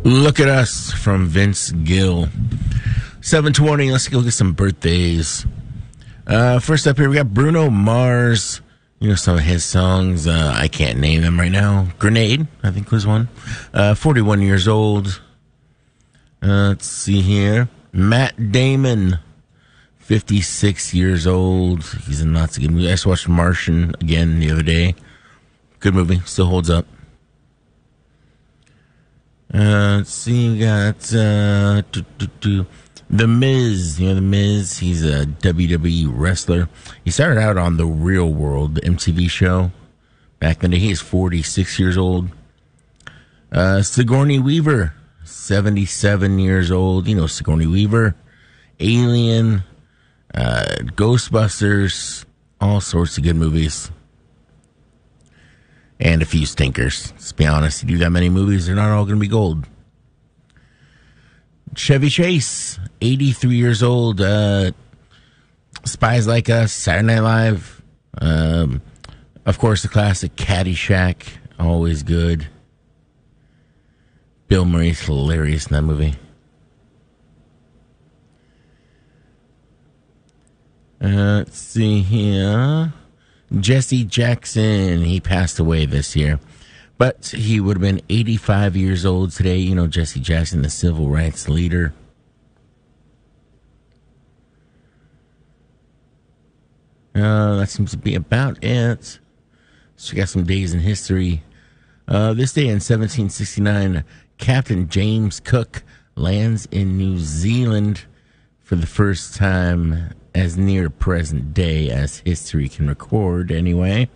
Look at Us from Vince Gill. 7:20, let's go get some birthdays. First up here, we got Bruno Mars. You know some of his songs. I can't name them right now. Grenade, I think was one. 41 years old. Let's see here. Matt Damon, 56 years old. He's in lots of good movies. I just watched Martian again the other day. Good movie. Still holds up. Let's see. We got The Miz. You know The Miz? He's a WWE wrestler. He started out on The Real World, the MTV show. Back in the day, he's 46 years old. Sigourney Weaver, 77 years old. You know Sigourney Weaver. Alien. Ghostbusters. All sorts of good movies. And a few stinkers. Let's be honest, you do that many movies, they're not all going to be gold. Chevy Chase, 83 years old. Spies Like Us, Saturday Night Live. Of course, the classic Caddyshack, always good. Bill Murray's hilarious in that movie. Let's see here. Jesse Jackson, he passed away this year, but he would have been 85 years old today. You know, Jesse Jackson, the civil rights leader. That seems to be about it. So we got some days in history. This day in 1769, Captain James Cook lands in New Zealand for the first time as near present day as history can record, anyway.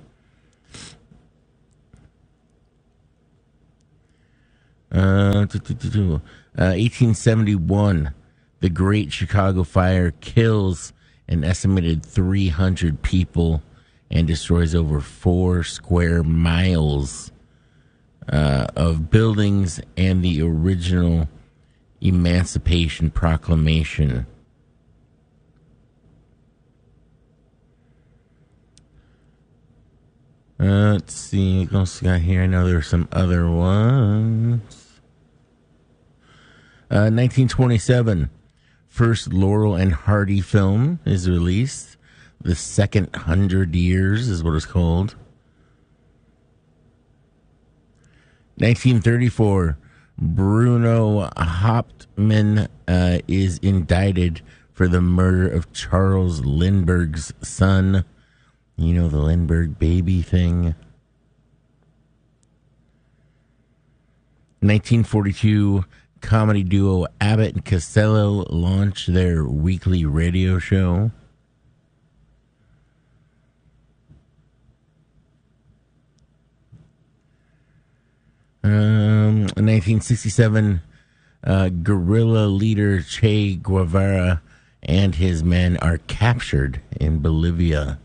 1871, the Great Chicago Fire kills an estimated 300 people and destroys over 4 square miles of buildings and the original Emancipation Proclamation. Let's see what else we got here. I know there are some other ones. 1927, first Laurel and Hardy film is released. The Second 100 Years is what it's called. 1934, Bruno Hauptmann is indicted for the murder of Charles Lindbergh's son. You know, the Lindbergh baby thing. 1942, comedy duo Abbott and Costello launched their weekly radio show. In 1967, guerrilla leader Che Guevara and his men are captured in Bolivia.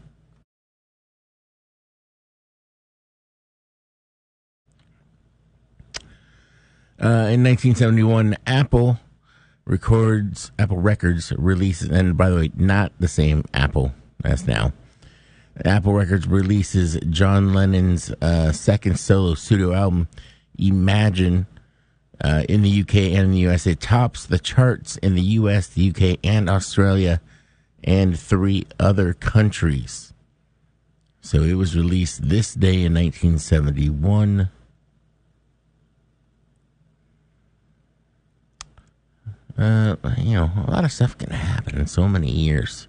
In 1971, Apple Records releases, and by the way, not the same Apple as now. Apple Records releases John Lennon's second solo studio album, Imagine, in the UK and in the US. It tops the charts in the US, the UK, and Australia, and 3 other countries. So it was released this day in 1971. You know, a lot of stuff can happen in so many years.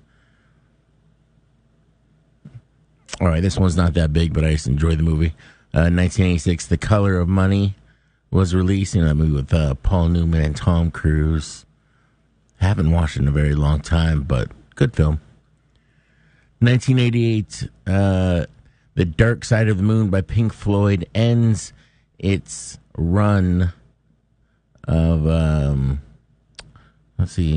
All right, this one's not that big, but I just enjoyed the movie. 1986, The Color of Money was released. You know, that movie with Paul Newman and Tom Cruise. Haven't watched it in a very long time, but good film. 1988, The Dark Side of the Moon by Pink Floyd ends its run of... let's see,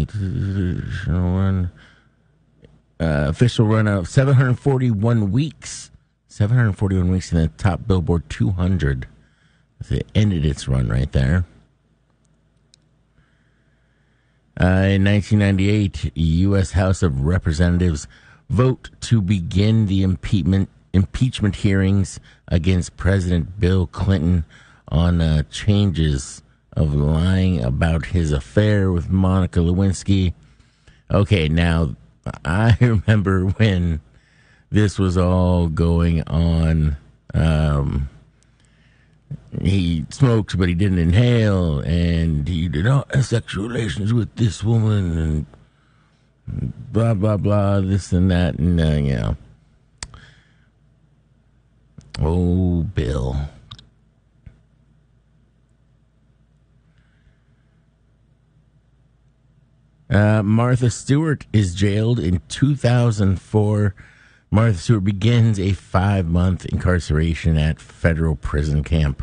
official run of 741 weeks. 741 weeks in the top Billboard 200. It ended its run right there. In 1998, U.S. House of Representatives vote to begin the impeachment hearings against President Bill Clinton on changes of lying about his affair with Monica Lewinsky. Okay, now, I remember when this was all going on. He smoked, but he didn't inhale, and he did not have sexual relations with this woman, and blah, blah, blah, this and that, and, Oh, Bill. Martha Stewart is jailed in 2004. Martha Stewart begins a 5-month incarceration at federal prison camp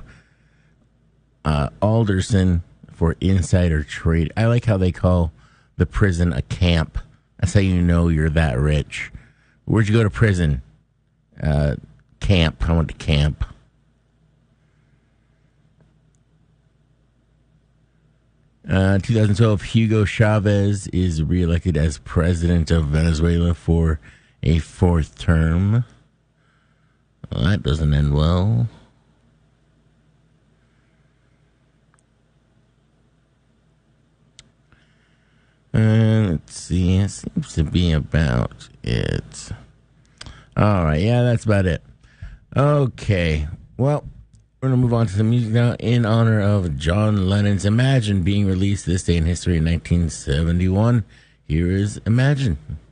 Alderson for insider trade. I like how they call the prison a camp. That's how you know you're that rich. Where'd you go to prison? Camp. I went to camp. Uh, 2012, Hugo Chavez is reelected as president of Venezuela for a 4th term. Well, that doesn't end well. Let's see. It seems to be about it. All right. Yeah, that's about it. Okay. Well, we're going to move on to some music now in honor of John Lennon's Imagine being released this day in history in 1971. Here is Imagine.